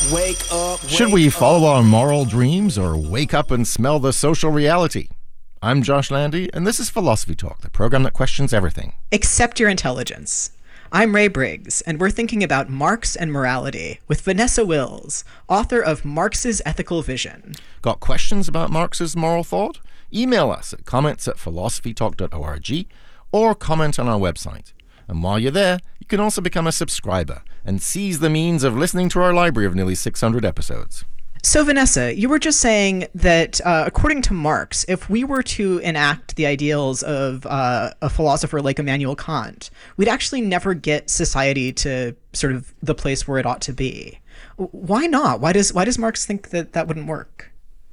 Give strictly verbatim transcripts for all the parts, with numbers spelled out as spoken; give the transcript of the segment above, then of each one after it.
Wake up. Should wake we up. follow our moral dreams or wake up and smell the social reality? I'm Josh Landy, and this is Philosophy Talk, the program that questions everything. Accept your intelligence. I'm Ray Briggs, and we're thinking about Marx and morality with Vanessa Wills, author of Marx's Ethical Vision. Got questions about Marx's moral thought? Email us at comments at philosophy talk dot org or comment on our website. And while you're there, you can also become a subscriber and seize the means of listening to our library of nearly six hundred episodes. So, Vanessa, you were just saying that, uh, according to Marx, if we were to enact the ideals of uh, a philosopher like Immanuel Kant, we'd actually never get society to sort of the place where it ought to be. Why not? Why does why does Marx think that that wouldn't work?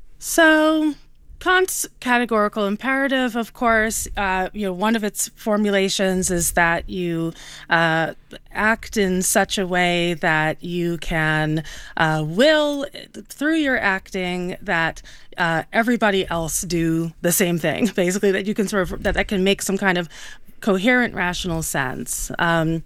So Kant's categorical imperative, of course, uh, you know, one of its formulations is that you uh, act in such a way that you can uh, will, through your acting, that uh, everybody else do the same thing. Basically, that you can sort of, that, that can make some kind of coherent, rational sense. Um,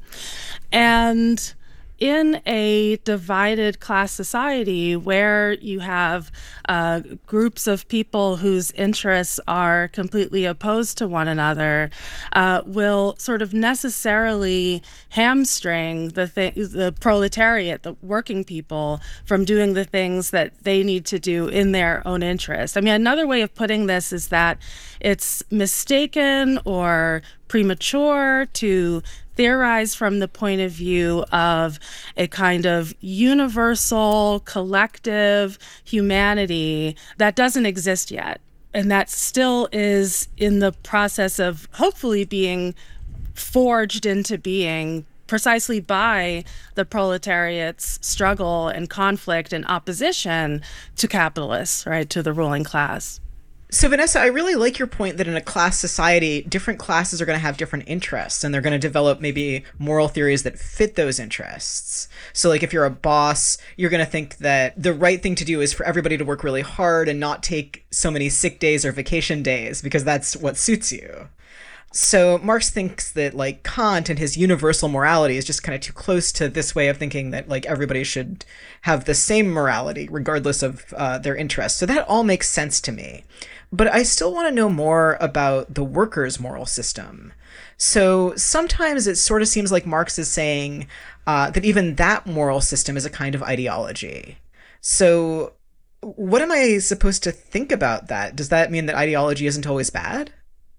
and in a divided class society where you have uh, groups of people whose interests are completely opposed to one another, uh, will sort of necessarily hamstring the th- the proletariat, the working people, from doing the things that they need to do in their own interest. I mean, another way of putting this is that it's mistaken or premature to theorize from the point of view of a kind of universal, collective humanity that doesn't exist yet, and that still is in the process of hopefully being forged into being precisely by the proletariat's struggle and conflict and opposition to capitalists, right, to the ruling class. So, Vanessa, I really like your point that in a class society, different classes are going to have different interests, and they're going to develop maybe moral theories that fit those interests. So, like, if you're a boss, you're going to think that the right thing to do is for everybody to work really hard and not take so many sick days or vacation days because that's what suits you. So Marx thinks that, like, Kant and his universal morality is just kind of too close to this way of thinking that, like, everybody should have the same morality regardless of uh, their interests. So that all makes sense to me. But I still want to know more about the workers' moral system. So sometimes it sort of seems like Marx is saying uh, that even that moral system is a kind of ideology. So what am I supposed to think about that? Does that mean that ideology isn't always bad?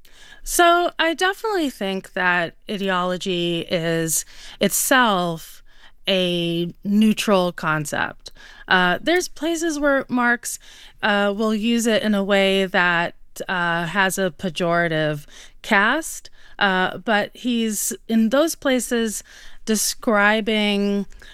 So I definitely think that ideology is itself a neutral concept. Uh, there's places where Marx uh, will use it in a way that uh, has a pejorative cast, uh, but he's in those places describing